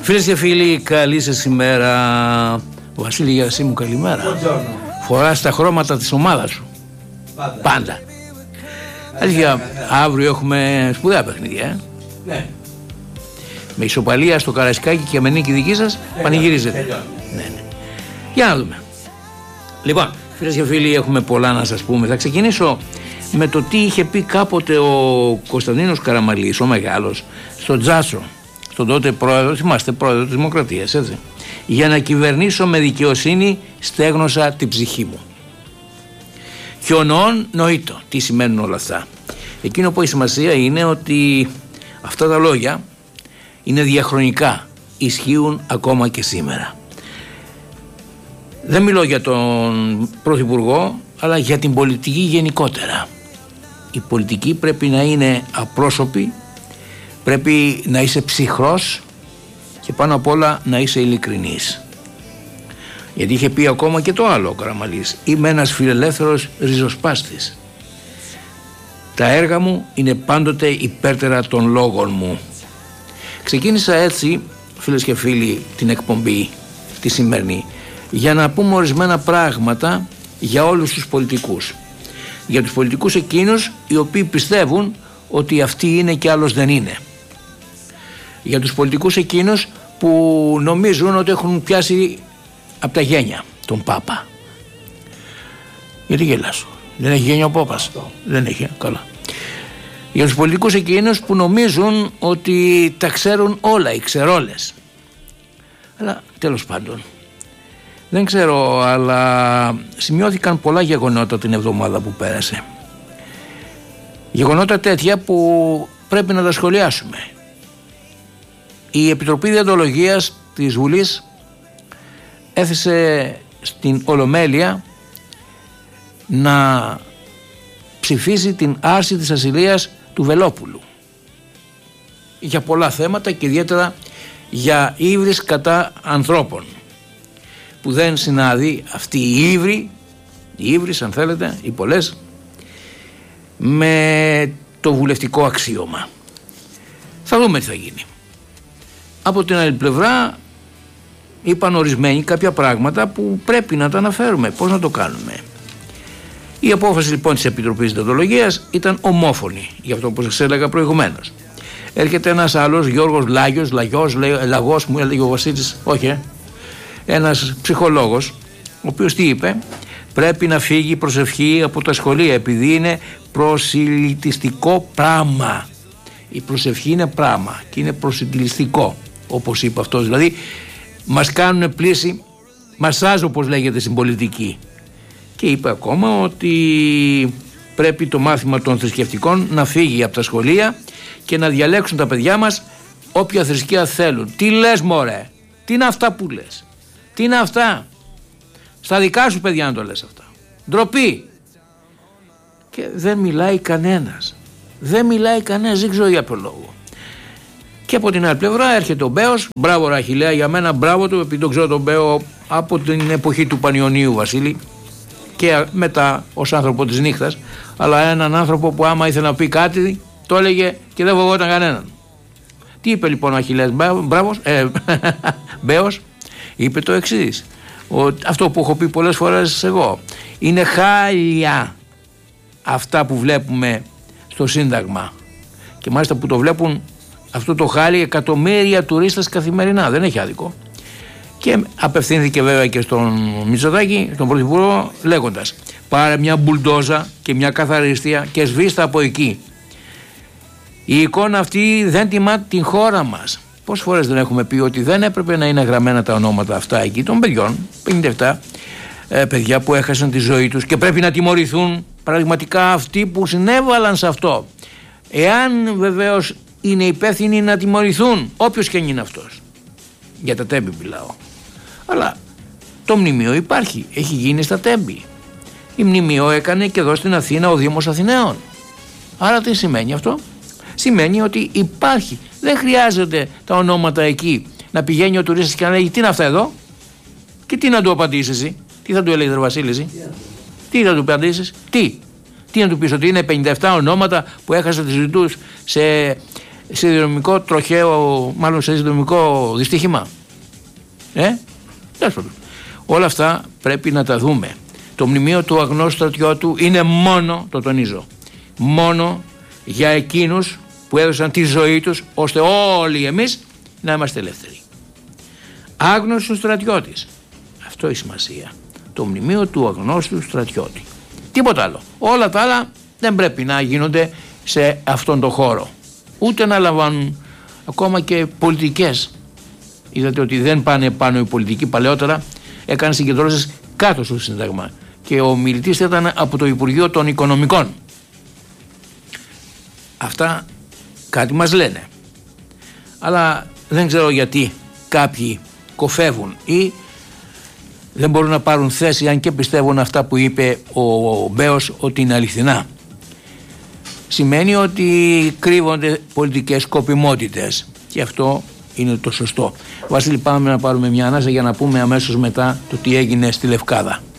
Φίλες και φίλοι, καλή σας ημέρα. Βασίλη, για εσύ μου καλημέρα. Φοράς τα χρώματα της ομάδας σου. Πάντα. Αλήθεια, αύριο έχουμε σπουδαία παιχνίδια. Ναι. Με ισοπαλία στο Καραϊσκάκι και με νίκη δική σας πανηγυρίζετε. Ναι. Για να δούμε. Λοιπόν, φίλες και φίλοι, έχουμε πολλά να σας πούμε. Θα ξεκινήσω με το τι είχε πει κάποτε ο Κωνσταντίνος Καραμαλής, ο μεγάλος, στον Τζάσο, στον τότε πρόεδρο, θυμάστε, πρόεδρο της Δημοκρατίας, έτσι. Για να κυβερνήσω με δικαιοσύνη στέγνωσα την ψυχή μου. Και ο νοών νοήτο. Τι σημαίνουν όλα αυτά? Εκείνο που έχει σημασία είναι ότι αυτά τα λόγια είναι διαχρονικά, ισχύουν ακόμα και σήμερα. Δεν μιλώ για τον Πρωθυπουργό, αλλά για την πολιτική γενικότερα. Η πολιτική πρέπει να είναι απρόσωπη, πρέπει να είσαι ψυχρός και πάνω απ' όλα να είσαι ειλικρινής. Γιατί είχε πει ακόμα και το άλλο ο Καραμαλής: είμαι ένας φιλελεύθερος ριζοσπάστης. Τα έργα μου είναι πάντοτε υπέρτερα των λόγων μου. Ξεκίνησα έτσι, φίλες και φίλοι, την εκπομπή τη σημερινή για να πούμε ορισμένα πράγματα για όλους τους πολιτικούς. Για τους πολιτικούς εκείνους οι οποίοι πιστεύουν ότι αυτοί είναι και άλλος δεν είναι. Για τους πολιτικούς εκείνους που νομίζουν ότι έχουν πιάσει από τα γένια τον Πάπα. Γιατί γελάς? Δεν έχει γένιο ο Πάπας? Δεν έχει, καλά. Για τους πολιτικούς εκείνους που νομίζουν ότι τα ξέρουν όλα, οι ξερόλες. Αλλά τέλος πάντων, δεν ξέρω, αλλά σημειώθηκαν πολλά γεγονότα την εβδομάδα που πέρασε. Γεγονότα τέτοια που πρέπει να τα σχολιάσουμε. Η Επιτροπή Διοντολογίας της Βουλής έθεσε στην Ολομέλεια να ψηφίσει την άρση της ασυλίας του Βελόπουλου για πολλά θέματα και ιδιαίτερα για ύβρις κατά ανθρώπων, που δεν συνάδει αυτή η ύβρις αν θέλετε, οι πολλές, με το βουλευτικό αξίωμα. Θα δούμε τι θα γίνει. Από την άλλη πλευρά είπαν ορισμένοι κάποια πράγματα που πρέπει να τα αναφέρουμε. Πώς να το κάνουμε? Η απόφαση λοιπόν της Επιτροπής Διοντολογίας ήταν ομόφωνη, για αυτό που σας έλεγα προηγουμένως. Έρχεται ένας άλλος, Γιώργος Λαγός μου έλεγε ο Βασίλης, όχι, ένας ψυχολόγος, ο οποίος τι είπε? Πρέπει να φύγει η προσευχή από τα σχολεία επειδή είναι προσιλητιστικό πράγμα. Η προσευχή είναι πράγμα και είναι προσιλητιστικό, όπως είπε αυτός. Δηλαδή μας κάνουν πλήση, μασάζ όπως λέγεται στην πολιτική. Και είπε ακόμα ότι πρέπει το μάθημα των θρησκευτικών να φύγει από τα σχολεία και να διαλέξουν τα παιδιά μας όποια θρησκεία θέλουν. Τι λες μωρέ? Τι είναι αυτά που λες? Τι είναι αυτά? Στα δικά σου παιδιά να το λες αυτά? Ντροπή. Και δεν μιλάει κανένας. Δεν μιλάει κανένας, δεν ξέρω για ποιο λόγο. Και από την άλλη πλευρά έρχεται ο Μπέος. Μπράβο Ραχιλέα, για μένα μπράβο του, επειδή τον ξέρω τον Μπέο από την εποχή του Πανιωνίου, Βασίλη, και μετά ως άνθρωπο της νύχτας, αλλά έναν άνθρωπο που άμα ήθελε να πει κάτι το έλεγε και δεν φοβόταν κανέναν. Τι είπε λοιπόν ο Αχιλλέας Μπέος? Είπε το εξής, αυτό που έχω πει πολλές φορές εγώ: είναι χάλια αυτά που βλέπουμε στο Σύνταγμα, και μάλιστα που το βλέπουν αυτό το χάλι εκατομμύρια τουρίστες καθημερινά, δεν έχει άδικο. Και απευθύνθηκε βέβαια και στον Μητσοτάκη, τον Πρωθυπουργό, λέγοντας: πάρε μια μπουλντόζα και μια καθαριστία και σβήστα από εκεί. Η εικόνα αυτή δεν τιμά την χώρα μας. Πόσες φορές δεν έχουμε πει ότι δεν έπρεπε να είναι γραμμένα τα ονόματα αυτά εκεί των παιδιών, 57 παιδιά που έχασαν τη ζωή τους, και πρέπει να τιμωρηθούν πραγματικά αυτοί που συνέβαλαν σε αυτό. Εάν βεβαίως είναι υπεύθυνοι, να τιμωρηθούν, όποιος και αν είναι αυτός. Για τα Τέμπη μιλάω. Αλλά το μνημείο υπάρχει, έχει γίνει στα Τέμπη. Η μνημείο έκανε και εδώ στην Αθήνα ο Δήμος Αθηναίων. Άρα τι σημαίνει αυτό? Σημαίνει ότι υπάρχει. Δεν χρειάζεται τα ονόματα εκεί να πηγαίνει ο τουρίστας και να λέγει: τι είναι αυτά εδώ? Και τι να του απαντήσεις εσύ? Τι θα του έλεγε ο Βασίλης? Τι θα του απαντήσεις? Τι να του πεις? Ότι είναι 57 ονόματα που έχασαν τις ζωή τους σε σιδηροδρομικό τροχαίο, μάλλον σε σιδηροδρομικό δυστύχημα. Όλα αυτά πρέπει να τα δούμε. Το μνημείο του αγνώστου στρατιώτου είναι μόνο, το τονίζω, μόνο για εκείνους που έδωσαν τη ζωή τους ώστε όλοι εμείς να είμαστε ελεύθεροι. Άγνωστος στρατιώτης. Αυτό έχει σημασία. Το μνημείο του αγνώστου στρατιώτη. Τίποτα άλλο. Όλα τα άλλα δεν πρέπει να γίνονται σε αυτόν τον χώρο. Ούτε να λαμβάνουν ακόμα και πολιτικές. Είδατε ότι δεν πάνε πάνω οι πολιτικοί. Παλαιότερα έκανε συγκεντρώσεις κάτω στο Σύνταγμα και ο μιλητής ήταν από το Υπουργείο των Οικονομικών. Αυτά κάτι μας λένε. Αλλά δεν ξέρω γιατί κάποιοι κοφεύουν ή δεν μπορούν να πάρουν θέση, αν και πιστεύουν αυτά που είπε ο Μπέος ότι είναι αληθινά. Σημαίνει ότι κρύβονται πολιτικές σκοπιμότητες και αυτό είναι το σωστό. Βασίλη, πάμε να πάρουμε μια ανάσα για να πούμε αμέσως μετά το τι έγινε στη Λευκάδα.